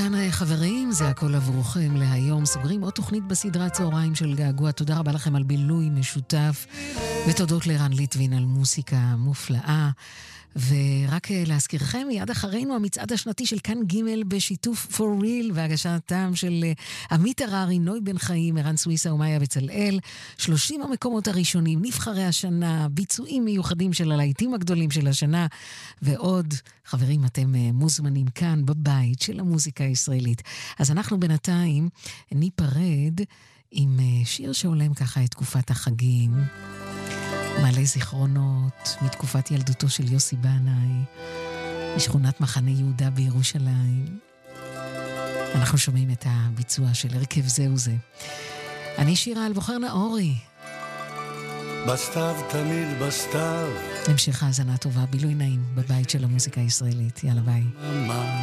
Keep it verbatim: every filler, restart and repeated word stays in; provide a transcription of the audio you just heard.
כאן חברים, זה הכל עבורכם להיום. סוגרים עוד תוכנית בסדרה צהריים של געגוע. תודה רבה לכם על בילוי משותף, ותודות לרן ליטווין על מוסיקה מופלאה. ורק להזכירכם, מיד אחרינו המצעד השנתי של כאן ג' בשיתוף for real, והגשתם של עמית הררי, נוי בן חיים, ערן סוויסה ומאיה בצלאל. שלושים המקומות הראשונים, נבחרי השנה, ביצועים מיוחדים של הלהיטים הגדולים של השנה, ועוד. חברים, אתם מוזמנים כאן בבית של המוזיקה הישראלית. אז אנחנו בינתיים ניפרד עם שיר שעולם ככה את תקופת החגים. מלא זיכרונות מתקופת ילדותו של יוסי בנאי, משכונת מחנה יהודה בירושלים. אנחנו שומעים את הביצוע של הרכב זהו זה. אני שירה על בוחר נאורי. בסתיו תמיד בסתיו. המשך האזנה טובה, בילוי נעים בבית של המוזיקה הישראלית. יאללה ביי.